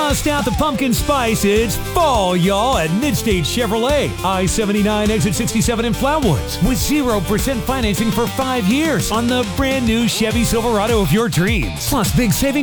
Bust out the pumpkin spice. It's fall, y'all, at Midstate Chevrolet. I-79 exit 67 in Flatwoods. With 0% financing for 5 years on the brand new Chevy Silverado of your dreams. Plus big savings